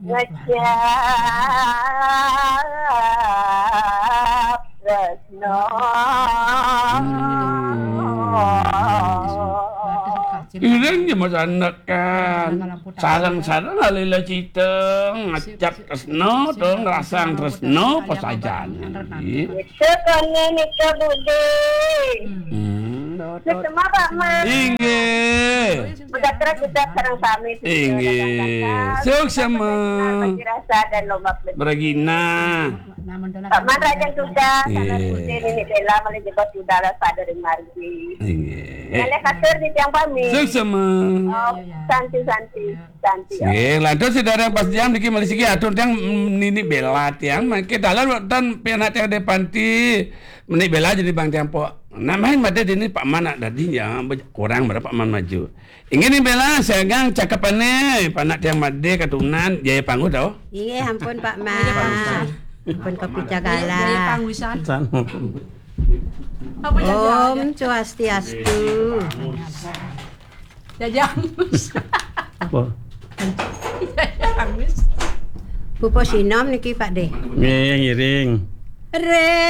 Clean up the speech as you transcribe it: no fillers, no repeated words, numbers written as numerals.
ngecap resno Ireng je mas anak kan. Sarang-sarang alila citeng ngacap tresno dong rasang tresno pasajan. itu kan ini kebudi semua Pak Mas udah terus kita sarang sami Suksema rasa dan lomba Beragina Pak Man Rajang sudah ini bela malih jebak saudara sadar margi Nele katur di tiang pami Suksema santi lantas saudara pas jam diki malih sigi atur tiang nini bela tiang make dalan dan pianak tiang depanti menik bela jadi bang tiang po namain made dini Pak Man dadinya kurang berapa Pak Man maju ingin ni bela segang cakapannya panak tiang made katunan jaya panggu tau Iya, ampun Pak Man. Ampun kopi cagala. Jaya pangwisan. Om Swastiastu. Jajangus. Jajangus. Pupo sinom niki Pak De. ngiring Re